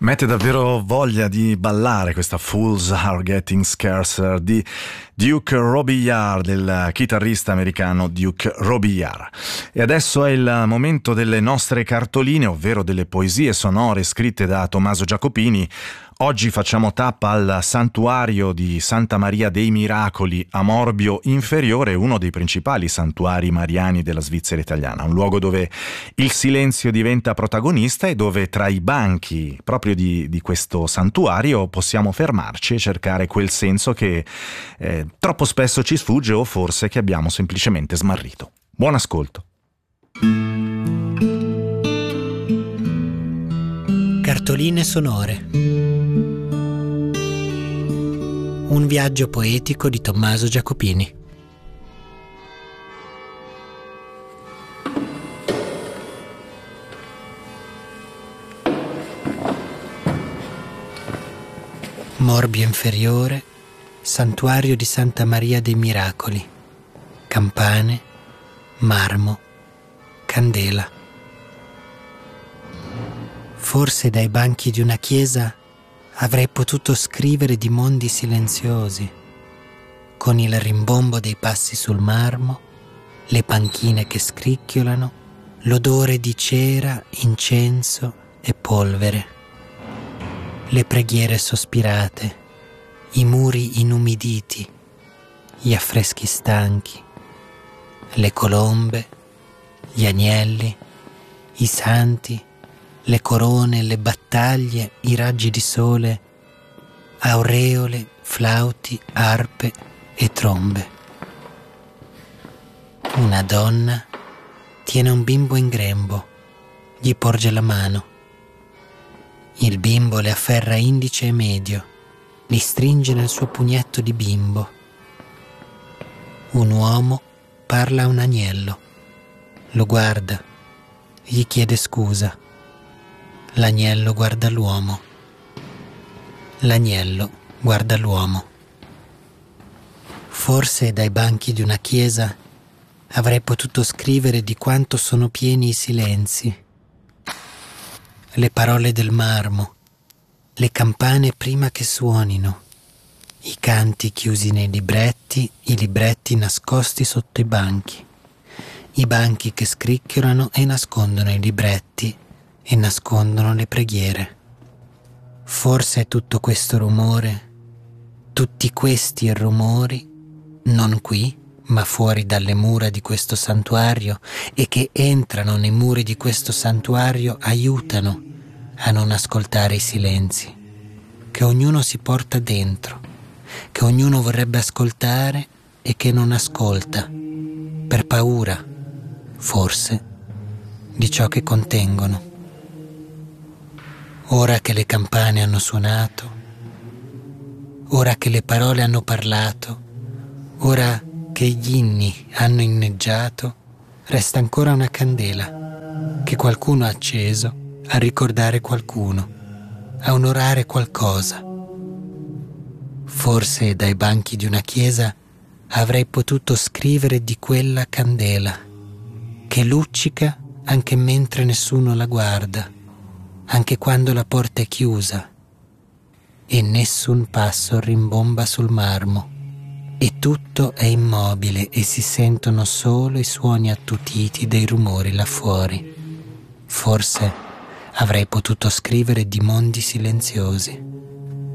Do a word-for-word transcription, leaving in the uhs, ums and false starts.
Mette davvero voglia di ballare questa Fools Are Getting Scarcer di Duke Robillard, del chitarrista americano Duke Robillard. E adesso è il momento delle nostre cartoline, ovvero delle poesie sonore scritte da Tommaso Giacopini. Oggi facciamo tappa al santuario di Santa Maria dei Miracoli a Morbio Inferiore, uno dei principali santuari mariani della Svizzera italiana, un luogo dove il silenzio diventa protagonista e dove tra i banchi proprio di, di questo santuario possiamo fermarci e cercare quel senso che eh, troppo spesso ci sfugge o forse che abbiamo semplicemente smarrito. Buon ascolto. Cartoline sonore. Un viaggio poetico di Tommaso Giacopini. Morbio Inferiore, santuario di Santa Maria dei Miracoli. Campane, marmo, candela. Forse dai banchi di una chiesa avrei potuto scrivere di mondi silenziosi, con il rimbombo dei passi sul marmo, le panchine che scricchiolano, l'odore di cera, incenso e polvere, le preghiere sospirate, i muri inumiditi, gli affreschi stanchi, le colombe, gli agnelli, i santi, le corone, le battaglie, i raggi di sole, aureole, flauti, arpe e trombe. Una donna tiene un bimbo in grembo, gli porge la mano. Il bimbo le afferra indice e medio, li stringe nel suo pugnetto di bimbo. Un uomo parla a un agnello, lo guarda, gli chiede scusa. L'agnello guarda l'uomo. L'agnello guarda l'uomo. Forse dai banchi di una chiesa avrei potuto scrivere di quanto sono pieni i silenzi. Le parole del marmo, le campane prima che suonino, i canti chiusi nei libretti, i libretti nascosti sotto i banchi, i banchi che scricchiolano e nascondono i libretti e nascondono le preghiere. Forse è tutto questo rumore, tutti questi rumori, non qui, ma fuori dalle mura di questo santuario e che entrano nei muri di questo santuario aiutano a non ascoltare i silenzi, che ognuno si porta dentro, che ognuno vorrebbe ascoltare e che non ascolta, per paura, forse, di ciò che contengono. Ora che le campane hanno suonato, ora che le parole hanno parlato, ora che gli inni hanno inneggiato, resta ancora una candela che qualcuno ha acceso a ricordare qualcuno, a onorare qualcosa. Forse dai banchi di una chiesa avrei potuto scrivere di quella candela che luccica anche mentre nessuno la guarda, anche quando la porta è chiusa e nessun passo rimbomba sul marmo e tutto è immobile e si sentono solo i suoni attutiti dei rumori là fuori. Forse avrei potuto scrivere di mondi silenziosi.